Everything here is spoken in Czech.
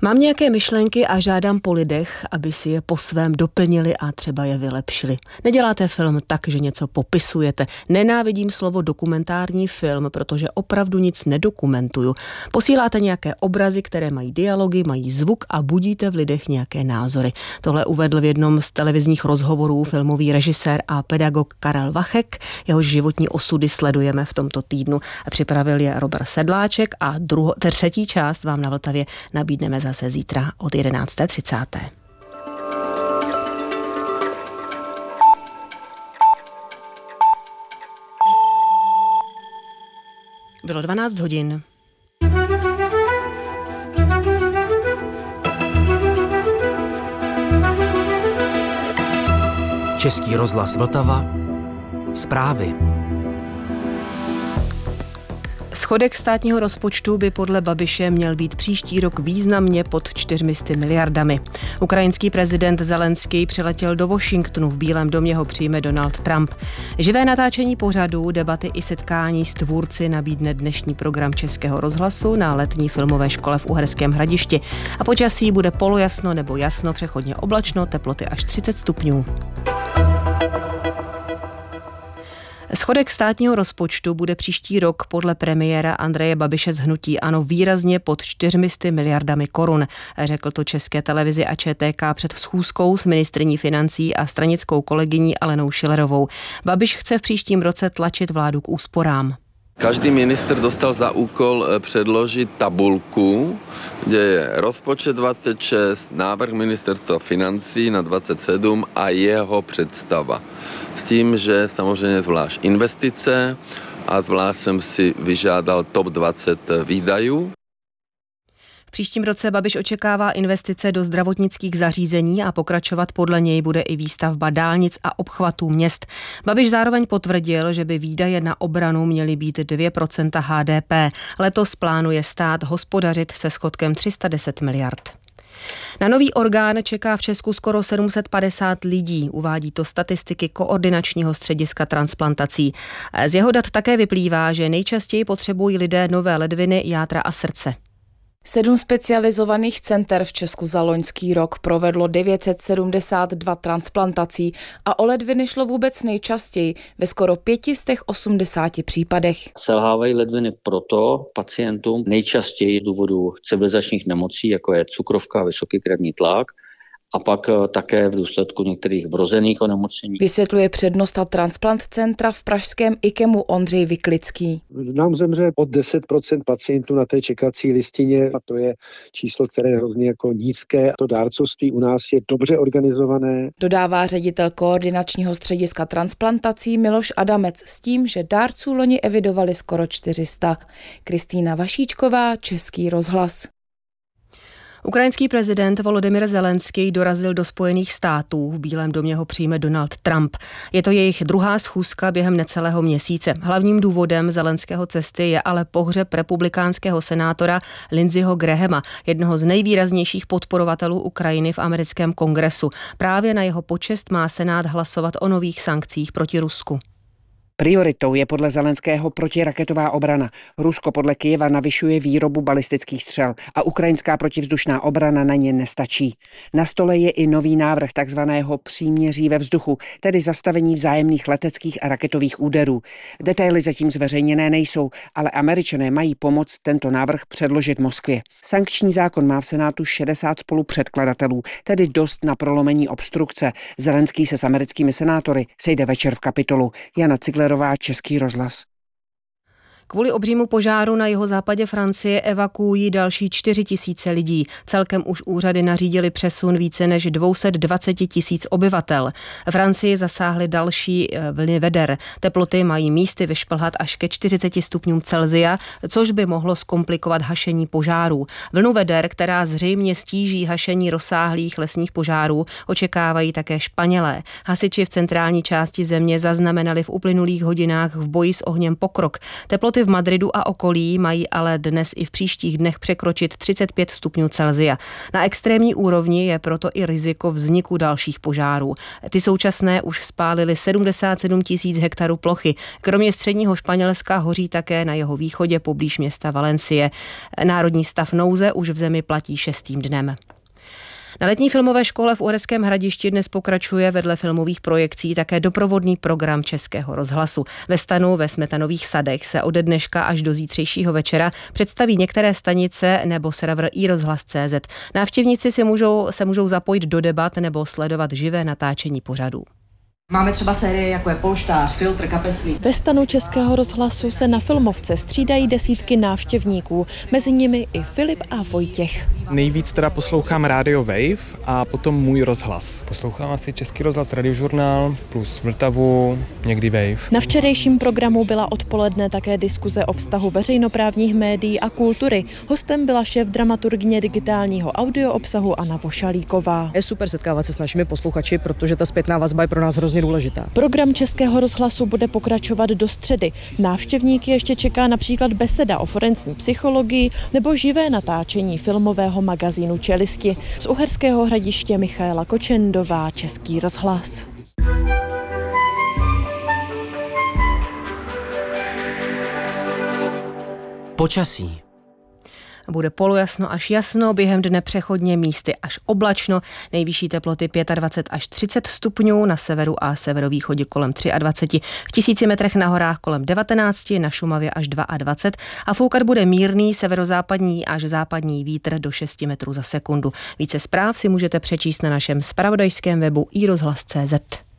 Mám nějaké myšlenky a žádám po lidech, aby si je po svém doplnili a třeba je vylepšili. Neděláte film tak, že něco popisujete. Nenávidím slovo dokumentární film, protože opravdu nic nedokumentuju. Posíláte nějaké obrazy, které mají dialogy, mají zvuk a budíte v lidech nějaké názory. Tohle uvedl v jednom z televizních rozhovorů filmový režisér a pedagog Karel Vachek. Jehož životní osudy sledujeme v tomto týdnu. Připravil je Robert Sedláček a třetí část vám na Vltavě nabídneme zase zítra od 11:30. Bylo 12 hodin. Český rozhlas Vltava. Zprávy. Schodek státního rozpočtu by podle Babiše měl být příští rok významně pod 400 miliardami. Ukrajinský prezident Zelenský přiletěl do Washingtonu, v Bílém domě ho přijme Donald Trump. Živé natáčení pořadů, debaty i setkání s tvůrci nabídne dnešní program Českého rozhlasu na letní filmové škole v Uherském Hradišti. A počasí bude polojasno nebo jasno, přechodně oblačno, teploty až 30 stupňů. Schodek státního rozpočtu bude příští rok podle premiéra Andreje Babiše z hnutí ANO výrazně pod 400 miliardami korun, řekl to České televizi a ČTK před schůzkou s ministryní financí a stranickou kolegyní Alenou Schillerovou. Babiš chce v příštím roce tlačit vládu k úsporám. Každý ministr dostal za úkol předložit tabulku, kde je rozpočet 26, návrh ministerstva financí na 27 a jeho představa. S tím, že samozřejmě zvlášť investice a zvlášť jsem si vyžádal top 20 výdajů. V příštím roce Babiš očekává investice do zdravotnických zařízení a pokračovat podle něj bude i výstavba dálnic a obchvatů měst. Babiš zároveň potvrdil, že by výdaje na obranu měly být 2% HDP. Letos plánuje stát hospodařit se schodkem 310 miliard. Na nový orgán čeká v Česku skoro 750 lidí, uvádí to statistiky Koordinačního střediska transplantací. Z jeho dat také vyplývá, že nejčastěji potřebují lidé nové ledviny, játra a srdce. 7 specializovaných center v Česku za loňský rok provedlo 972 transplantací a o ledviny šlo vůbec nejčastěji ve skoro 580 případech. Selhávají ledviny proto pacientům nejčastěji z důvodu civilizačních nemocí, jako je cukrovka a vysoký krevní tlak, a pak také v důsledku některých vrozených onemocnění. Vysvětluje přednosta transplant centra v pražském IKEMu Ondřej Vyklický. Nám zemře pod 10% pacientů na té čekací listině a to je číslo, které je hrozně jako nízké. To dárcovství u nás je dobře organizované. Dodává ředitel Koordinačního střediska transplantací Miloš Adamec s tím, že dárců loni evidovali skoro 400. Kristýna Vašíčková, Český rozhlas. Ukrajinský prezident Volodymyr Zelenský dorazil do Spojených států. V Bílém domě ho přijme Donald Trump. Je to jejich druhá schůzka během necelého měsíce. Hlavním důvodem Zelenského cesty je ale pohřeb republikánského senátora Lindseyho Grahama, jednoho z nejvýraznějších podporovatelů Ukrajiny v americkém kongresu. Právě na jeho počest má Senát hlasovat o nových sankcích proti Rusku. Prioritou je podle Zelenského protiraketová obrana. Rusko podle Kyjeva navyšuje výrobu balistických střel a ukrajinská protivzdušná obrana na ně nestačí. Na stole je i nový návrh takzvaného příměří ve vzduchu, tedy zastavení vzájemných leteckých a raketových úderů. Detaily zatím zveřejněné nejsou, ale Američané mají pomoct tento návrh předložit Moskvě. Sankční zákon má v Senátu 60 spolupředkladatelů, tedy dost na prolomení obstrukce. Zelenský se s americkými senátory sejde večer v Kapitolu. Jana Ciglerová, Český rozhlas. Kvůli obřímu požáru na jihozápadě Francie evakuují další 4 000 lidí. Celkem už úřady nařídily přesun více než 220 000 obyvatel. Francii zasáhly další vlny veder. Teploty mají místy vyšplhat až ke 40 stupňům Celsia, což by mohlo zkomplikovat hašení požárů. Vlnu veder, která zřejmě stíží hašení rozsáhlých lesních požárů, očekávají také Španělé. Hasiči v centrální části země zaznamenali v uplynulých hodinách v boji s ohněm pokrok. Teploty Teploty v Madridu a okolí mají ale dnes i v příštích dnech překročit 35 stupňů Celsia. Na extrémní úrovni je proto i riziko vzniku dalších požárů. Ty současné už spálily 77 000 hektarů plochy. Kromě středního Španělska hoří také na jeho východě poblíž města Valencie. Národní stav nouze už v zemi platí 6. dnem. Na letní filmové škole v Uherském Hradišti dnes pokračuje vedle filmových projekcí také doprovodný program Českého rozhlasu. Ve stanu ve Smetanových sadech se ode dneška až do zítřejšího večera představí některé stanice nebo server iRozhlas.cz. Návštěvníci se můžou zapojit do debat nebo sledovat živé natáčení pořadů. Máme třeba série jako je Polštář, Filtr, Kapesný. Ve stanu Českého rozhlasu se na filmovce střídají desítky návštěvníků, mezi nimi i Filip a Vojtěch. Nejvíc teda poslouchám Radio Wave a potom Můj rozhlas. Poslouchám asi Český rozhlas, Radiožurnál plus Vltavu, někdy Wave. Na včerejším programu byla odpoledne také diskuze o vztahu veřejnoprávních médií a kultury. Hostem byla šéf dramaturgyně digitálního audio obsahu Anna Vošalíková. Je super setkávat se s našimi posluchači, protože ta zpětná vazba je pro nás hrozně důležitá. Program Českého rozhlasu bude pokračovat do středy. Návštěvníky ještě čeká například beseda o forenzní psychologii nebo živé natáčení filmového magazínu Čelisti. Z Uherského Hradiště Michaela Kočendová, Český rozhlas. Počasí. Bude polojasno až jasno, během dne přechodně místy až oblačno, nejvyšší teploty 25 až 30 stupňů, na severu a severovýchodě kolem 23, v 1000 metrech na horách kolem 19, na Šumavě až 22 a foukat bude mírný severozápadní až západní vítr do 6 metrů za sekundu. Více zpráv si můžete přečíst na našem zpravodajském webu iRozhlas.cz.